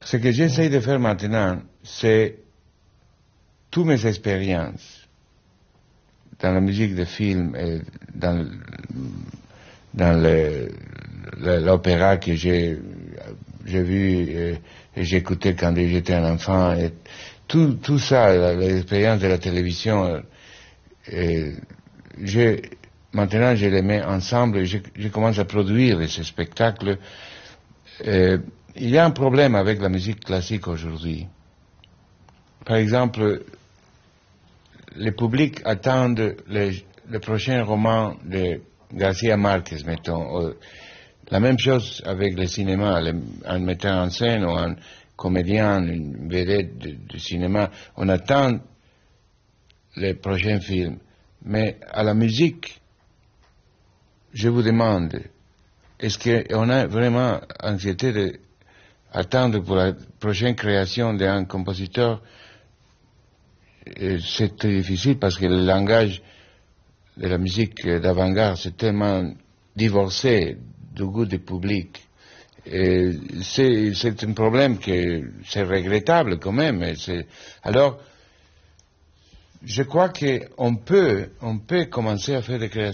Ce que j'essaie de faire maintenant, c'est toutes mes expériences dans la musique de film et dans l'opéra que j'ai vu et j'ai écouté quand j'étais un enfant, et tout ça, l'expérience de la télévision, maintenant je les mets ensemble et je commence à produire ces spectacles. Il y a un problème avec la musique classique aujourd'hui. Par exemple, le public attend le prochain roman de Garcia Marquez, mettons. La même chose avec le cinéma, un metteur en scène ou un comédien, une vedette de cinéma. On attend les prochains films. Mais à la musique, je vous demande, est-ce qu'on a vraiment anxiété d'attendre pour la prochaine création d'un compositeur? C'est très difficile parce que le langage de la musique d'avant-garde, c'est tellement divorcé du goût du public. C'est un problème que c'est regrettable quand même. Alors, je crois qu'on peut commencer à faire des créations